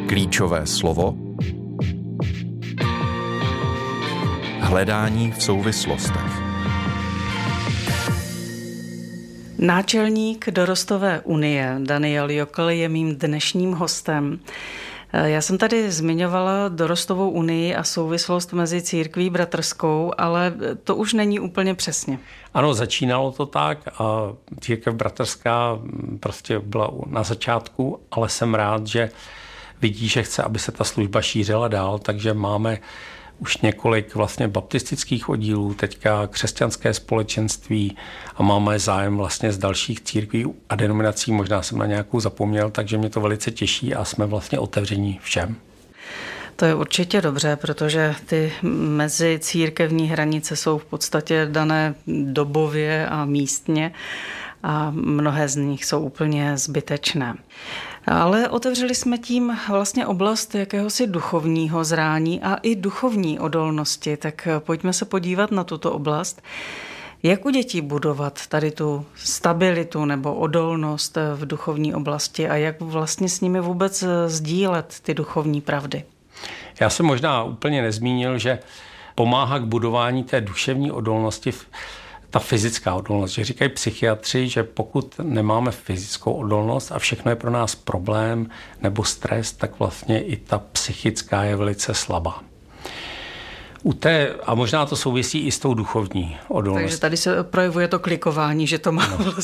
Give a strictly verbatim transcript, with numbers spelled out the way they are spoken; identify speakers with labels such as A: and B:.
A: Klíčové slovo hledání v souvislostech.
B: Náčelník Dorostové unie Daniel Jokl je mým dnešním hostem. Já jsem tady zmiňovala Dorostovou unii a souvislost mezi církví bratrskou, ale to už není úplně přesně.
C: Ano, začínalo to tak a církev bratrská prostě byla na začátku, ale jsem rád, že vidí, že chce, aby se ta služba šířila dál, takže máme už několik vlastně baptistických oddílů, teďka křesťanské společenství a máme zájem vlastně z dalších církví a denominací, možná jsem na nějakou zapomněl, takže mě to velice těší a jsme vlastně otevření všem.
B: To je určitě dobře, protože ty mezi církevní hranice jsou v podstatě dané dobově a místně a mnohé z nich jsou úplně zbytečné. Ale otevřeli jsme tím vlastně oblast jakéhosi duchovního zrání a i duchovní odolnosti, tak pojďme se podívat na tuto oblast. Jak u dětí budovat tady tu stabilitu nebo odolnost v duchovní oblasti a jak vlastně s nimi vůbec sdílet ty duchovní pravdy?
C: Já jsem možná úplně nezmínil, že pomáhá k budování té duševní odolnosti ta fyzická odolnost. Že říkají psychiatři, že pokud nemáme fyzickou odolnost a všechno je pro nás problém nebo stres, tak vlastně i ta psychická je velice slabá. U té, a možná to souvisí i s tou duchovní odolností.
B: Takže tady se projevuje to klikování, že to má no. vlastně